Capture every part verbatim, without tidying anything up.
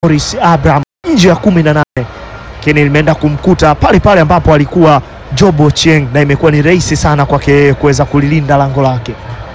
Morris Abraham nje ya kumi na nane, lakini limeenda kumkuta pale pale ambapo alikuwa Job Ochieng, na imekuwa ni rahisi sana kwake kuweza kulilinda lango lake.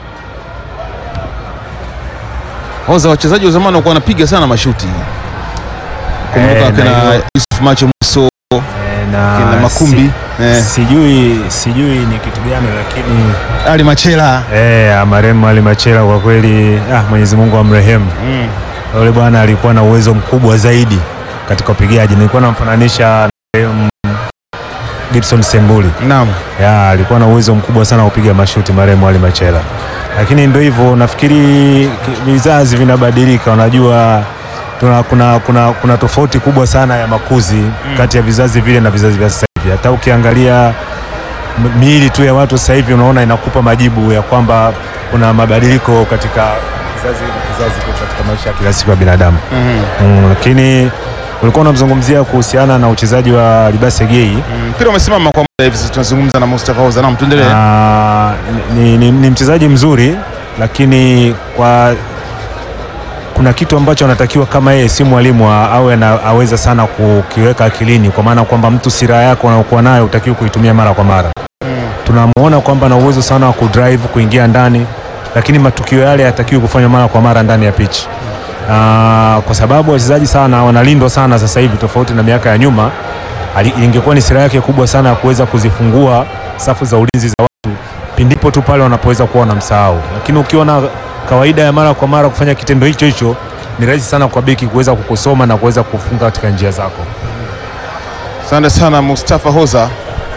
Hoza wachezaji wa zamani walikuwa wanapiga sana mashuti. Kumbuka Eh, kina na Yusuf Macho Muso, Eh, na kina Makumbi, si, eh. sijui sijui ni kitu gani, lakini Ali Machela. eh marehemu Ali Machela kwa kweli, ah, Mwenyezi Mungu amrehemu. Mm. Yule bwana alikuwa na uwezo mkubwa zaidi katika upigaji. Nilikuwa namfananisha na marehemu Gibson Sembuli. Naam. Ya, alikuwa na uwezo mkubwa sana wa kupiga mashuti marehemu Ali Machela. Lakini ndio hivyo, nafikiri vizazi vinabadilika. Unajua tuna, kuna, kuna, kuna tofauti kubwa sana ya makuzi mm. kati ya vizazi vile na vizazi vya sasa hivi. Hata ukiangalia miili tu ya watu sasa hivi unaona inakupa majibu ya kwamba kuna mabadiliko katika vizazi vizazi katika maisha ya kila siku ya binadamu. Mm-hmm. Mm, lakini ulikuwa unamzungumzia kuhusiana na uchezaji wa Libase Gay. Mpira umesimama kwa muda hivi, tunazungumza na Mustafa Hoza. Naam, tuendelee. Ah, ni, ni, ni mchezaji mzuri, lakini kwa kuna kitu ambacho anatakiwa kama yeye si mwalimu awe na aweza sana kukiweka akilini, kwa maana kwamba mtu sira yako unayokuwa nayo utakiwa kuitumia mara kwa mara. Mm. Tunamuona kwamba ana uwezo sana wa kudrive kuingia ndani, lakini matukio yale yatakiwa kufanywa mara kwa mara ndani ya pitch. Uh, kwa sababu wachezaji sana wanalindwa sana sasa hivi tofauti na miaka ya nyuma. Ingekuwa ni sira yake kubwa sana ya kuweza kuzifungua safu za ulinzi za watu pindipo tu pale wanapoweza kuwa wanamsahau. Lakini ukiwa na kawaida ya mara kwa mara kufanya kitendo hicho hicho, ni rahisi sana kwa beki kuweza kukusoma na kuweza kufunga katika njia zako. Asante sana Mustafa Hoza.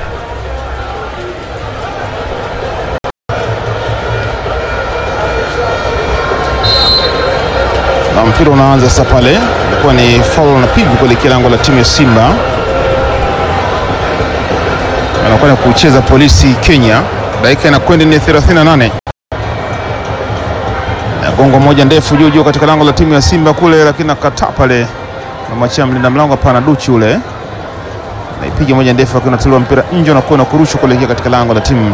Na mpira unaanza sasa pale. Ilikuwa ni foul na pigo kuelekea lango la timu ya Simba. Anakwenda kucheza Polisi Kenya. Dakika inakwenda ni thelathini na nane. Na gongo moja ndefu juu juu katika lango la timu ya Simba kule, lakini akataa pale. Na machia mlinda mlango hapana Duchi ule. Na ipiga moja ndefu akiwa anatolewa mpira nje na kuona kurushwa kuelekea katika lango la timu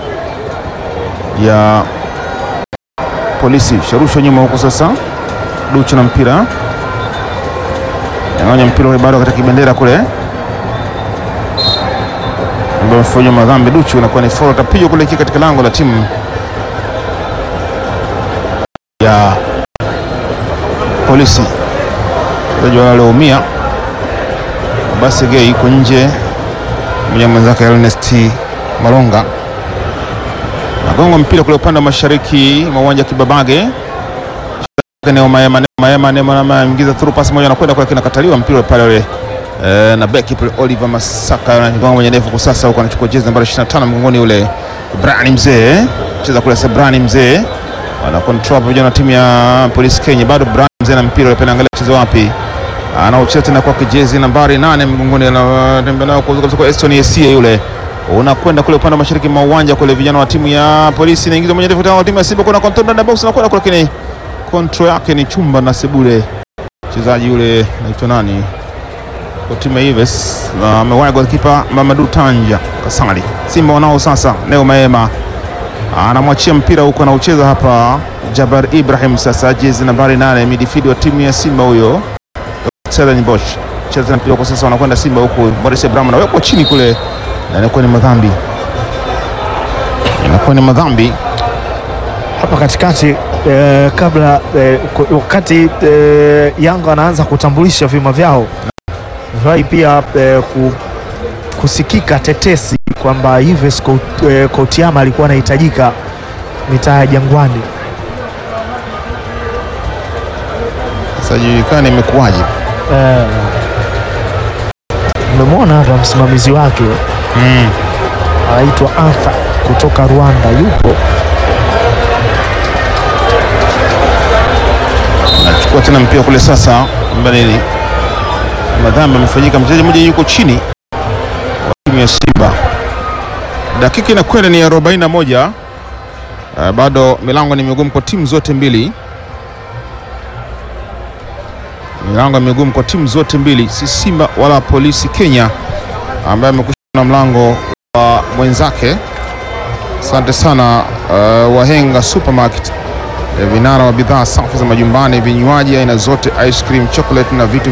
ya Polisi. Sharushwa nyuma huko sasa. Duchi na mpira. Anaonya mpira ule bado katika kibendera kule. Ndio mfanya madhambi Duchi, unakuwa ni foul, tapiga kuelekea katika lango la timu ya Polisi. Wachezaji wale walioumia. Basi Gay yuko nje. Mmoja mwenzake Ernest Malonga. Nagonga mpira kule upande wa mashariki mwa uwanja Kibabage. Eneo Mayema Mayema Mayema anaingiza through pass moja na kwenda kwa kinakataliwa mpira pale ule. E, na beki pale Oliver Masaka anagonga mwenye ndefu kwa sasa huko, anachukua jezi nambari ishirini na tano mgongoni ule Brian Mzee. Cheza kule sasa Brian Mzee. Ana control pamoja na timu ya Police Kenya. Bado Brian Mzee na mpira ule, anaangalia mchezo wapi. Anaocheza tena kwa jezi nambari nane mgongoni, anatembea nao kwa kwa Eston Esie yule. Unakwenda kule upande wa mashariki mwa uwanja kule, vijana wa timu ya Polisi inaingiza mwenye ndefu tena timu ya Simba, kuna control ndani ya box na kwenda kule, lakini control yake ni chumba na sebule. Mchezaji yule anaitwa nani? Kwa timu ya Ives na amewahi goalkeeper Mamadou Tanja Kasali. Simba wanao sasa Neo Maema. Anamwachia mpira huko, anaucheza hapa Jabar Ibrahim sasa, jezi nambari nane midfield wa timu ya Simba huyo. Selen Bosch. Cheza mpira kwa sasa, wanakwenda Simba huko. Morris Abraham na weko chini kule. Na inakuwa ni madhambi. Inakuwa ni madhambi hapa katikati. Eh, kabla eh, wakati eh, Yanga anaanza kutambulisha vyuma vyao, vai pia eh, kusikika tetesi kwamba Yves Koutiama alikuwa anahitajika mitaa ya Jangwani. Sasa julikani imekuwaje? Eh, umemwona hapa msimamizi wake mm. anaitwa Anfa kutoka Rwanda, yupo anachukua tena mpira kule sasa. Mbeleni madhambi amefanyika, mchezaji mmoja yuko chini wa timu ya Simba. Dakika inakwenda ni arobaini na moja. Uh, bado milango ni migumu kwa timu zote mbili. Milango ni migumu kwa timu zote mbili, si Simba wala Polisi Kenya ambaye amekwisha na mlango wa mwenzake. Asante sana uh, Wahenga Supermarket eh, vinara wa bidhaa safi za majumbani, vinywaji aina zote, ice cream, chocolate na vitu